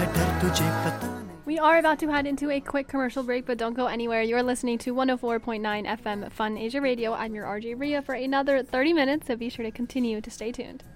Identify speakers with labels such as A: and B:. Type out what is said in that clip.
A: We are about to head into a quick commercial break, but don't go anywhere. You're listening to 104.9 FM Fun Asia Radio. I'm your RJ Ria for another 30 minutes, so be sure to continue to stay tuned.